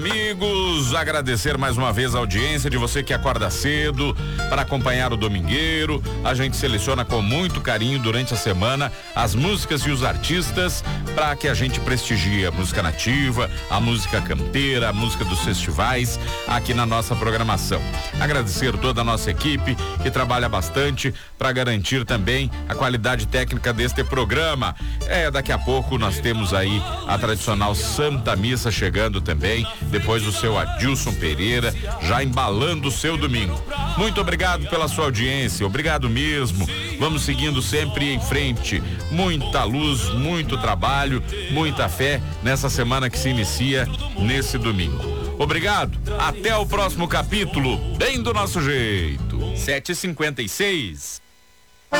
Amigos, agradecer mais uma vez a audiência de você que acorda cedo para acompanhar o Domingueiro. A gente seleciona com muito carinho durante a semana as músicas e os artistas para que a gente prestigie a música nativa, a música campeira, a música dos festivais aqui na nossa programação. Agradecer toda a nossa equipe que trabalha bastante para garantir também a qualidade técnica deste programa. Daqui a pouco nós temos aí a tradicional Santa Missa chegando também, depois do seu Adilson Pereira, já embalando o seu domingo. Muito obrigado pela sua audiência, obrigado mesmo. Vamos seguindo sempre em frente. Muita luz, muito trabalho, muita fé nessa semana que se inicia nesse domingo. Obrigado, até o próximo capítulo, bem do nosso jeito. 7h56.